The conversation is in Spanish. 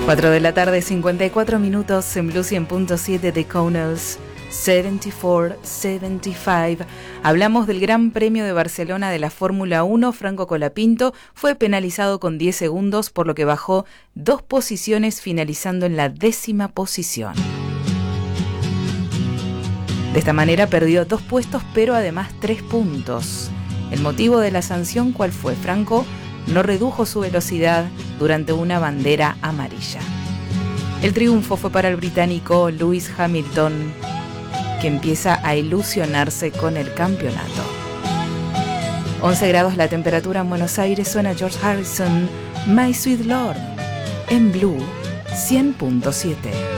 4 de la tarde, 54 minutos en Blue 100.7 de Connells, 74-75. Hablamos del Gran Premio de Barcelona de la Fórmula 1. Franco Colapinto fue penalizado con 10 segundos, por lo que bajó 2 posiciones, finalizando en la 10ª posición. De esta manera perdió 2 puestos, pero además 3 puntos. ¿El motivo de la sanción cuál fue? Franco no redujo su velocidad durante una bandera amarilla. El triunfo fue para el británico Lewis Hamilton, que empieza a ilusionarse con el campeonato. 11 grados la temperatura en Buenos Aires. Suena George Harrison, My Sweet Lord, en Blue 100.7.